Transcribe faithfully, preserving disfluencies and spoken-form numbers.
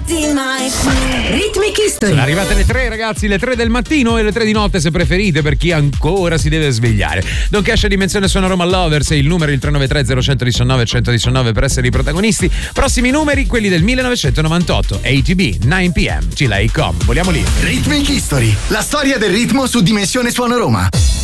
Rhythmic History. Sono arrivate le tre, ragazzi, le tre del mattino e le tre di notte se preferite, per chi ancora si deve svegliare. Don Cash, Dimensione Suona Roma Lovers, e il numero è il tre nove tre zero uno uno nove uno uno nove per essere i protagonisti. Prossimi numeri, quelli del millenovecentonovantotto. A T B, nove p m, Chila dot com. Voliamo lì. Rhythmic History, la storia del ritmo su Dimensione Suona Roma.